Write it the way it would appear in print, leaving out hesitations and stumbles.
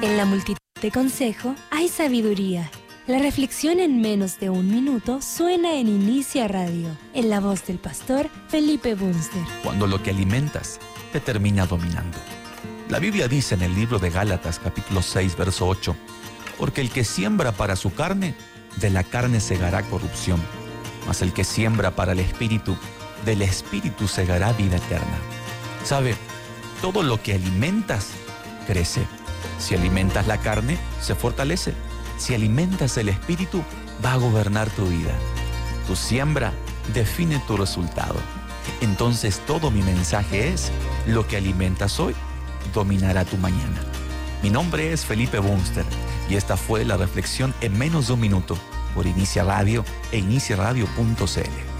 En la multitud de consejo hay sabiduría. La reflexión en menos de un minuto suena en Inicia Radio, en la voz del pastor Felipe Bunster. Cuando lo que alimentas te termina dominando. La Biblia dice en el libro de Gálatas, capítulo 6, verso 8, porque el que siembra para su carne, de la carne segará corrupción, mas el que siembra para el Espíritu, del Espíritu segará vida eterna. ¿Sabe? Todo lo que alimentas, crece. Si alimentas la carne, se fortalece. Si alimentas el Espíritu, va a gobernar tu vida. Tu siembra define tu resultado. Entonces todo mi mensaje es, lo que alimentas hoy, dominará tu mañana. Mi nombre es Felipe Bunster y esta fue la reflexión en menos de un minuto por Inicia Radio e iniciaradio.cl.